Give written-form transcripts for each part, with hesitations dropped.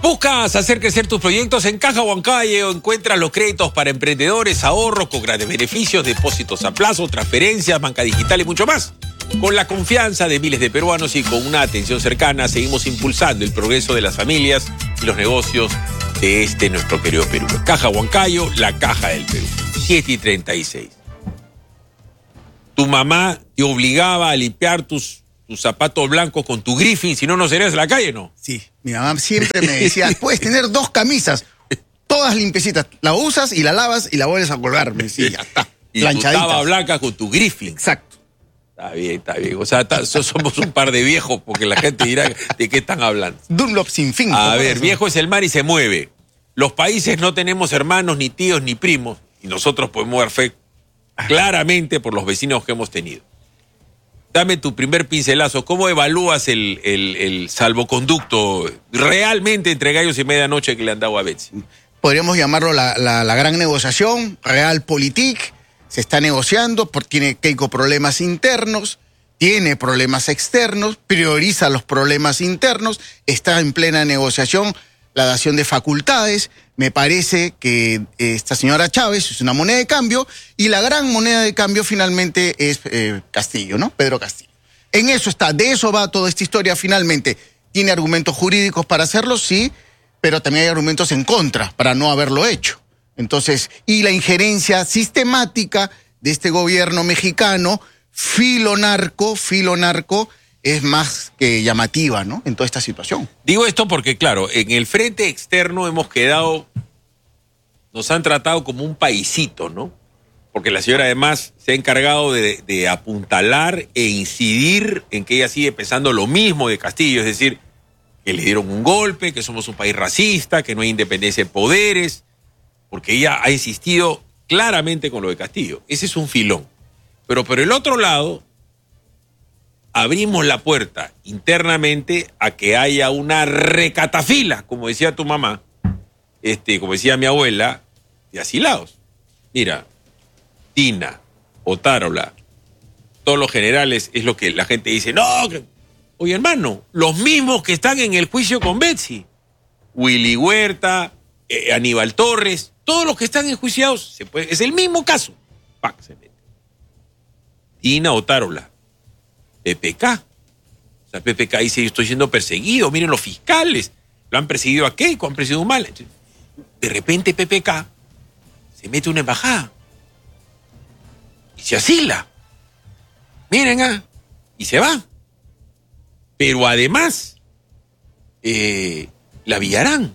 ¿Buscas hacer crecer tus proyectos? En Caja Huancayo encuentras los créditos para emprendedores, ahorros con grandes beneficios, depósitos a plazo, transferencias, banca digital y mucho más. Con la confianza de miles de peruanos y con una atención cercana, seguimos impulsando el progreso de las familias y los negocios de nuestro querido Perú. Caja Huancayo, la caja del Perú. 7:36. Tu mamá te obligaba a limpiar tus zapatos blancos con tu Griffin, si no, no serías en la calle, ¿no? Sí, mi mamá siempre me decía, puedes tener 2 camisas, todas limpiecitas, la usas y la lavas y la vuelves a colgar. Me decía, ya está, y tu taba blanca con tu Griffin. Exacto. Está bien, está bien. O sea, somos un par de viejos, porque la gente dirá de qué están hablando. Dunlop sin fin. A ver, viejo es el mar y se mueve. Los países no tenemos hermanos, ni tíos, ni primos, y nosotros podemos dar fe claramente por los vecinos que hemos tenido. Dame tu primer pincelazo. ¿Cómo evalúas el salvoconducto realmente entre gallos y medianoche que le han dado a Betsy? Podríamos llamarlo la gran negociación, Realpolitik. Se está negociando, tiene Keiko problemas internos, tiene problemas externos, prioriza los problemas internos, está en plena negociación la dación de facultades. Me parece que esta señora Chávez es una moneda de cambio y la gran moneda de cambio finalmente es Castillo, ¿no? Pedro Castillo. En eso está, de eso va toda esta historia finalmente. ¿Tiene argumentos jurídicos para hacerlo? Sí, pero también hay argumentos en contra para no haberlo hecho. Entonces, y la injerencia sistemática de este gobierno mexicano, filonarco, es más que llamativa, ¿no? En toda esta situación. Digo esto porque, claro, en el frente externo nos han tratado como un paisito, ¿no? Porque la señora además se ha encargado de apuntalar e incidir en que ella sigue pensando lo mismo de Castillo, es decir, que le dieron un golpe, que somos un país racista, que no hay independencia de poderes, porque ella ha insistido claramente con lo de Castillo. Ese es un filón. Pero por el otro lado, abrimos la puerta internamente a que haya una recatafila, como decía tu mamá, como decía mi abuela, de asilados. Mira, Tina, Otárola, todos los generales, es lo que la gente dice. No, oye hermano, los mismos que están en el juicio con Betsy, Willy Huerta, Aníbal Torres, todos los que están enjuiciados, es el mismo caso. ¡Pac! Se mete. Tina, Otárola, PPK. O sea, PPK dice, yo estoy siendo perseguido, miren los fiscales, lo han perseguido a Keiko, han perseguido mal. De repente PPK se mete a una embajada y se asila. Miren, y se va. Pero además, la Villarán.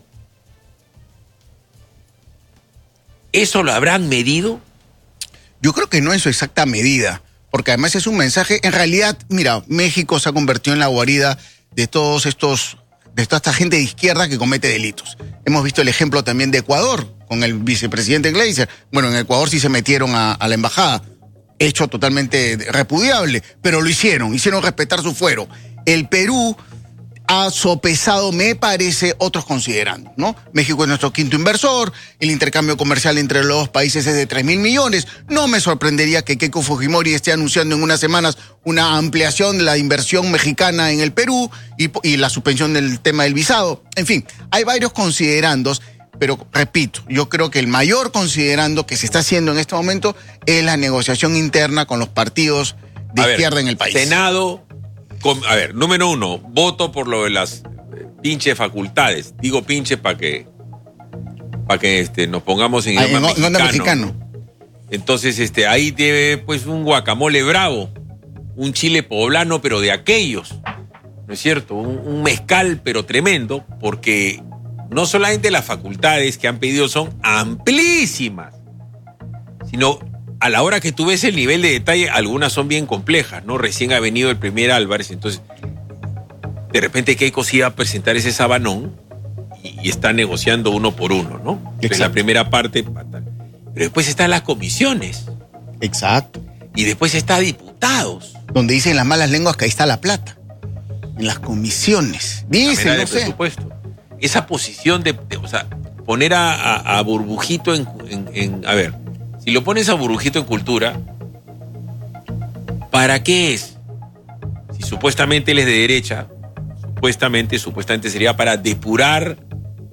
¿Eso lo habrán medido? Yo creo que no en su exacta medida, porque además es un mensaje, en realidad, mira, México se ha convertido en la guarida de toda esta gente de izquierda que comete delitos. Hemos visto el ejemplo también de Ecuador, con el vicepresidente Gleiser. Bueno, en Ecuador sí se metieron a la embajada, hecho totalmente repudiable, pero lo hicieron respetar su fuero. El Perú ha sopesado, me parece, otros considerando, ¿no? México es nuestro quinto inversor, el intercambio comercial entre los dos países es de 3.000 millones. No me sorprendería que Keiko Fujimori esté anunciando en unas semanas una ampliación de la inversión mexicana en el Perú y la suspensión del tema del visado. En fin, hay varios considerandos, pero repito, yo creo que el mayor considerando que se está haciendo en este momento es la negociación interna con los partidos de izquierda en el país. Senado. Número 1, voto por lo de las pinche facultades. Digo pinche para que nos pongamos en idioma mexicano. Entonces, ahí tiene pues un guacamole bravo, un chile poblano, pero de aquellos, ¿no es cierto? Un mezcal, pero tremendo, porque no solamente las facultades que han pedido son amplísimas, sino a la hora que tú ves el nivel de detalle, algunas son bien complejas, ¿no? Recién ha venido el primer Álvarez, entonces de repente Keiko sí va a presentar ese sabanón y está negociando uno por uno, ¿no? Es la primera parte, pero después están las comisiones. Exacto. Y después está diputados. Donde dicen las malas lenguas que ahí está la plata. En las comisiones. Dicen, no sé. Presupuesto. Esa posición o sea, poner a Burbujito a ver, si lo pones a Burbujito en cultura, ¿para qué es? Si supuestamente él es de derecha, supuestamente sería para depurar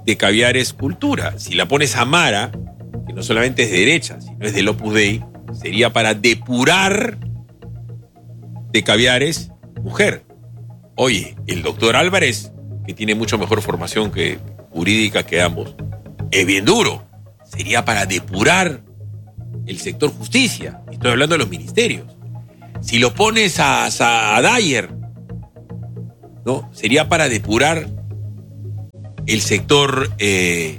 de Caviares Cultura. Si la pones a Mara, que no solamente es de derecha, sino es del Opus Dei, sería para depurar de Caviares mujer. Oye, el doctor Álvarez, que tiene mucho mejor formación jurídica que ambos, es bien duro. Sería para depurar el sector justicia. Estoy hablando de los ministerios. Si lo pones a Dyer, ¿no? Sería para depurar el sector de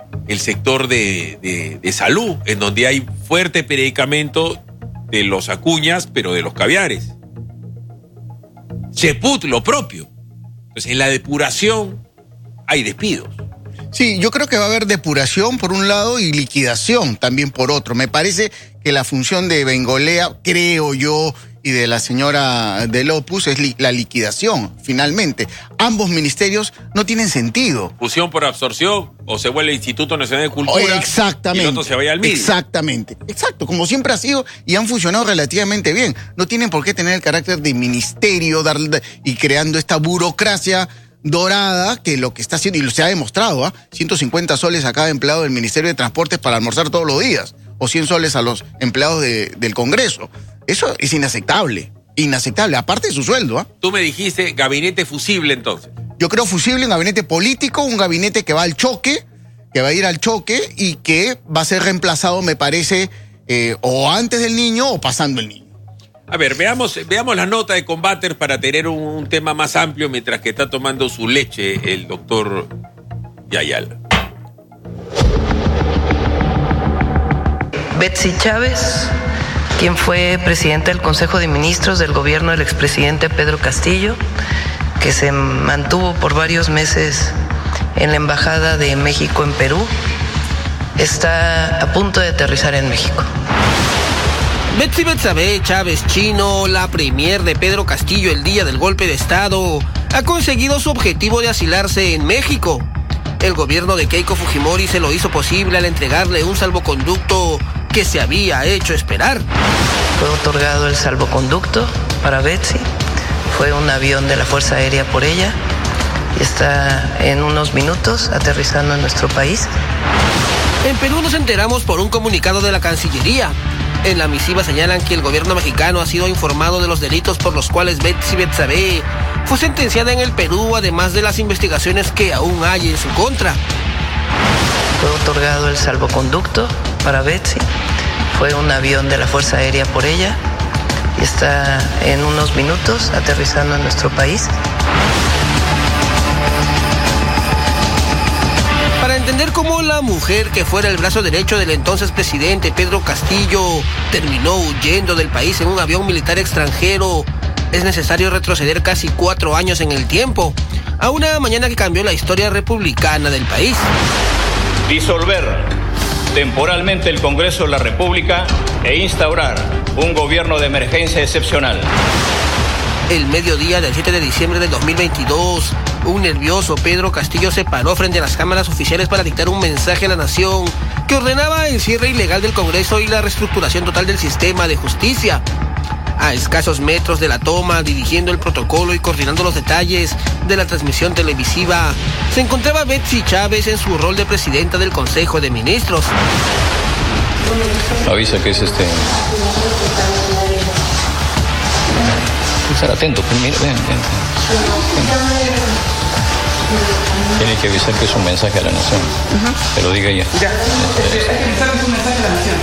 salud, en donde hay fuerte predicamento de los Acuñas, pero de los Caviares. Cheput, lo propio. Entonces, en la depuración hay despidos. Sí, yo creo que va a haber depuración por un lado y liquidación también por otro. Me parece que la función de Bengolea, creo yo, y de la señora del Opus es la liquidación, finalmente. Ambos ministerios no tienen sentido. Fusión por absorción, o se vuelve el Instituto Nacional de Cultura. Exactamente. Y el otro se vaya al MIDI. Exactamente. Exacto, como siempre ha sido y han funcionado relativamente bien. No tienen por qué tener el carácter de ministerio y creando esta burocracia dorada que lo que está haciendo, y se ha demostrado, 150 soles a cada empleado del Ministerio de Transportes para almorzar todos los días, o 100 soles a los empleados del Congreso. Eso es inaceptable, aparte de su sueldo. Tú me dijiste gabinete fusible entonces. Yo creo fusible, un gabinete político, un gabinete que va al choque, que va a ir al choque y que va a ser reemplazado, me parece, o antes del niño o pasando el niño. A ver, veamos la nota de Combater para tener un tema más amplio mientras que está tomando su leche el doctor Yayala. Betsy Chávez, quien fue presidenta del Consejo de Ministros del gobierno del expresidente Pedro Castillo, que se mantuvo por varios meses en la Embajada de México en Perú, está a punto de aterrizar en México. Betsy Betsabe Chávez Chino, la premier de Pedro Castillo el día del golpe de Estado, ha conseguido su objetivo de asilarse en México. El gobierno de Keiko Fujimori se lo hizo posible al entregarle un salvoconducto que se había hecho esperar. Fue otorgado el salvoconducto para Betsy, fue un avión de la Fuerza Aérea por ella y está en unos minutos aterrizando en nuestro país. En Perú nos enteramos por un comunicado de la Cancillería. En la misiva señalan que el gobierno mexicano ha sido informado de los delitos por los cuales Betsy Betsabe fue sentenciada en el Perú, además de las investigaciones que aún hay en su contra. Fue otorgado el salvoconducto para Betsy, fue un avión de la Fuerza Aérea por ella y está en unos minutos aterrizando en nuestro país. Para entender cómo la mujer que fuera el brazo derecho del entonces presidente Pedro Castillo terminó huyendo del país en un avión militar extranjero, es necesario retroceder casi 4 años en el tiempo, a una mañana que cambió la historia republicana del país. Disolver temporalmente el Congreso de la República e instaurar un gobierno de emergencia excepcional. El mediodía del 7 de diciembre del 2022, un nervioso Pedro Castillo se paró frente a las cámaras oficiales para dictar un mensaje a la nación que ordenaba el cierre ilegal del Congreso y la reestructuración total del sistema de justicia. A escasos metros de la toma, dirigiendo el protocolo y coordinando los detalles de la transmisión televisiva, se encontraba Betsy Chávez en su rol de presidenta del Consejo de Ministros. Avisa que es Estar atento, mira, ven. Tiene que avisar que es un mensaje a la nación. Te lo diga ella. Ya. Es un mensaje a la nación.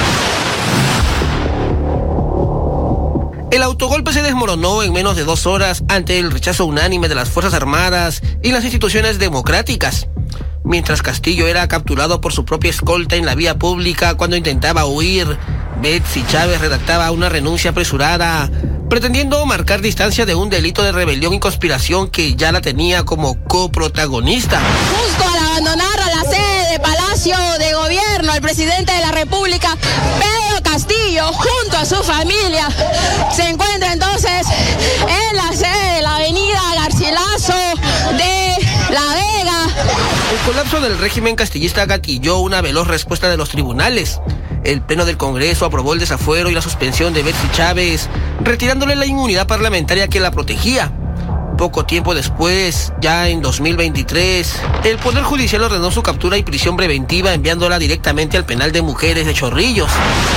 El autogolpe se desmoronó en menos de 2 horas ante el rechazo unánime de las Fuerzas Armadas y las instituciones democráticas. Mientras Castillo era capturado por su propia escolta en la vía pública cuando intentaba huir, Betsy Chávez redactaba una renuncia apresurada, pretendiendo marcar distancia de un delito de rebelión y conspiración que ya la tenía como coprotagonista. Justo al abandonar a la sede de Palacio de Gobierno, el presidente de la República, Pedro Castillo, junto a su familia, se encuentra entonces en la sede de la avenida Garcilaso de La Vega. El colapso del régimen castillista gatilló una veloz respuesta de los tribunales. El Pleno del Congreso aprobó el desafuero y la suspensión de Betsy Chávez, retirándole la inmunidad parlamentaria que la protegía. Poco tiempo después, ya en 2023, el Poder Judicial ordenó su captura y prisión preventiva enviándola directamente al penal de mujeres de Chorrillos.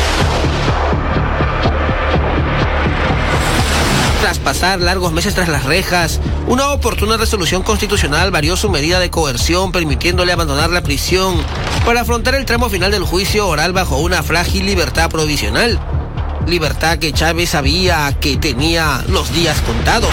Tras pasar largos meses tras las rejas, una oportuna resolución constitucional varió su medida de coerción, permitiéndole abandonar la prisión para afrontar el tramo final del juicio oral bajo una frágil libertad provisional. Libertad que Chávez sabía que tenía los días contados.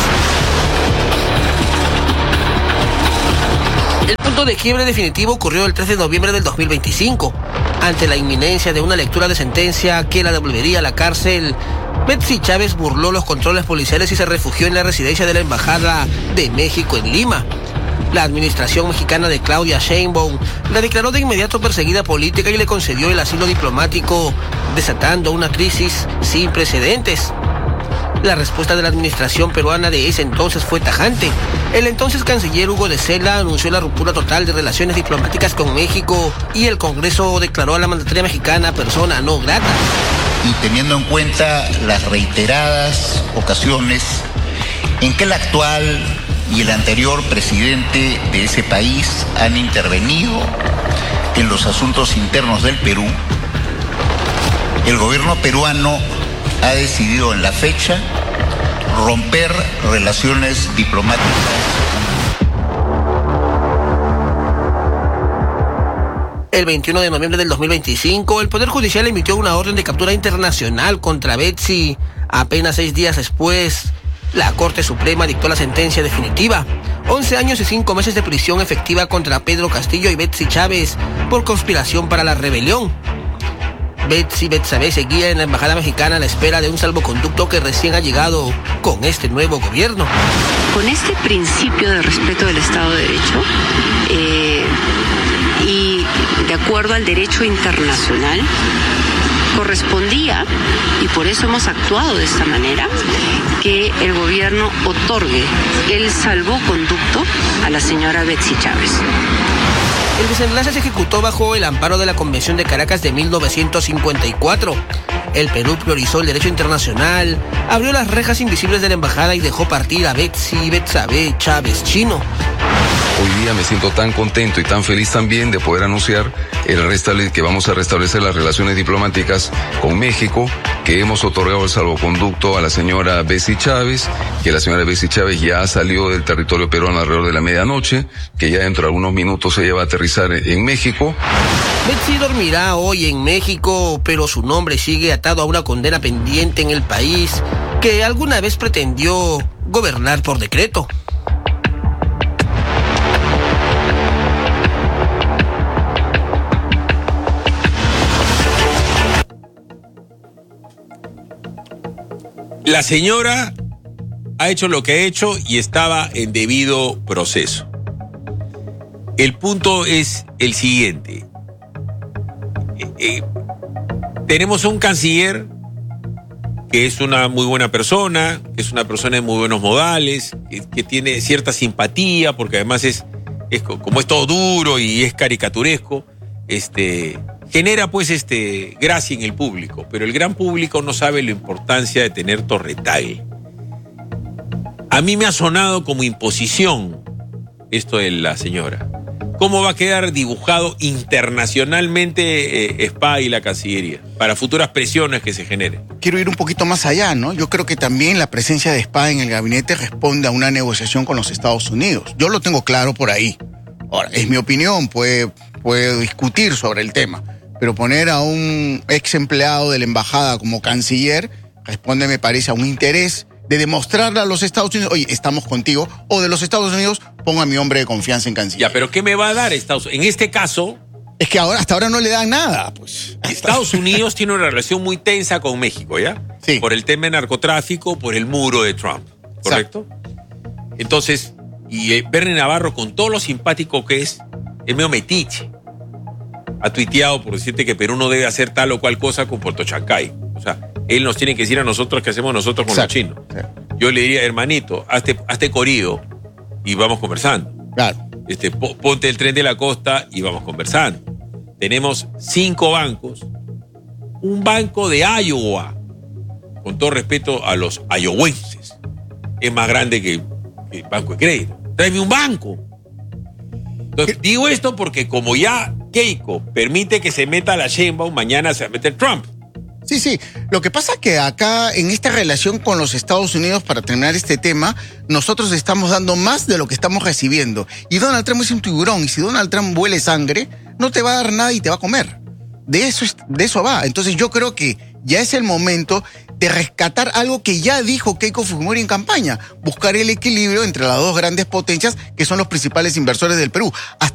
El punto de quiebre definitivo ocurrió el 3 de noviembre del 2025. Ante la inminencia de una lectura de sentencia que la devolvería a la cárcel, Betsy Chávez burló los controles policiales y se refugió en la residencia de la Embajada de México en Lima. La administración mexicana de Claudia Sheinbaum la declaró de inmediato perseguida política y le concedió el asilo diplomático, desatando una crisis sin precedentes. La respuesta de la administración peruana de ese entonces fue tajante. El entonces canciller Hugo de Sela anunció la ruptura total de relaciones diplomáticas con México y el Congreso declaró a la mandataria mexicana persona no grata. Y teniendo en cuenta las reiteradas ocasiones en que el actual y el anterior presidente de ese país han intervenido en los asuntos internos del Perú, el gobierno peruano ha decidido en la fecha romper relaciones diplomáticas. El 21 de noviembre del 2025, el Poder Judicial emitió una orden de captura internacional contra Betsy. Apenas 6 días después, la Corte Suprema dictó la sentencia definitiva. 11 años y 5 meses de prisión efectiva contra Pedro Castillo y Betsy Chávez por conspiración para la rebelión. Betsy Betsabe seguía en la Embajada Mexicana a la espera de un salvoconducto que recién ha llegado con este nuevo gobierno. Con este principio de respeto del Estado de Derecho y de acuerdo al derecho internacional, correspondía, y por eso hemos actuado de esta manera, que el gobierno otorgue el salvoconducto a la señora Betsy Chávez. El desenlace se ejecutó bajo el amparo de la Convención de Caracas de 1954. El Perú priorizó el derecho internacional, abrió las rejas invisibles de la embajada y dejó partir a Betsy Betsabe Chávez Chino. Hoy día me siento tan contento y tan feliz también de poder anunciar que vamos a restablecer las relaciones diplomáticas con México, que hemos otorgado el salvoconducto a la señora Betsy Chávez, que la señora Betsy Chávez ya salió del territorio peruano alrededor de la medianoche, que ya dentro de algunos minutos ella va a aterrizar en México. Betsy dormirá hoy en México, pero su nombre sigue atado a una condena pendiente en el país que alguna vez pretendió gobernar por decreto. La señora ha hecho lo que ha hecho y estaba en debido proceso. El punto es el siguiente. Tenemos un canciller que es una muy buena persona, que es una persona de muy buenos modales, que tiene cierta simpatía, porque además como es todo duro y es caricaturesco, genera pues gracia en el público, pero el gran público no sabe la importancia de tener torretagle. A mí me ha sonado como imposición esto de la señora. ¿Cómo va a quedar dibujado internacionalmente SPA y la Cancillería para futuras presiones que se generen? Quiero ir un poquito más allá, ¿no? Yo creo que también la presencia de SPA en el gabinete responde a una negociación con los Estados Unidos. Yo lo tengo claro por ahí. Ahora, es mi opinión, puedo discutir sobre el tema, pero poner a un ex empleado de la embajada como canciller responde, me parece, a un interés de demostrarle a los Estados Unidos, oye, estamos contigo, o de los Estados Unidos, pongo a mi hombre de confianza en canciller. Ya, pero ¿qué me va a dar Estados Unidos? En este caso... Es que hasta ahora no le dan nada, pues. Estados Unidos tiene una relación muy tensa con México, ¿ya? Sí. Por el tema de narcotráfico, por el muro de Trump, ¿correcto? Entonces, y Bernie Navarro, con todo lo simpático que es medio metiche. Ha tuiteado por decirte que Perú no debe hacer tal o cual cosa con Puerto Chancay. O sea, él nos tiene que decir a nosotros qué hacemos nosotros con los chinos. Yo le diría, hermanito, hazte corrido y vamos conversando. Claro. Ponte el tren de la costa y vamos conversando. Tenemos 5 bancos. Un banco de Iowa, con todo respeto a los iowenses, es más grande que banco de crédito. Tráeme un banco. Entonces, digo esto porque como ya Keiko permite que se meta la Sheinbaum, mañana se va a meter Trump. Sí. Lo que pasa es que acá, en esta relación con los Estados Unidos, para terminar este tema, nosotros estamos dando más de lo que estamos recibiendo. Y Donald Trump es un tiburón, y si Donald Trump huele sangre, no te va a dar nada y te va a comer. De eso va. Entonces yo creo que ya es el momento de rescatar algo que ya dijo Keiko Fujimori en campaña, buscar el equilibrio entre las dos grandes potencias que son los principales inversores del Perú. Hasta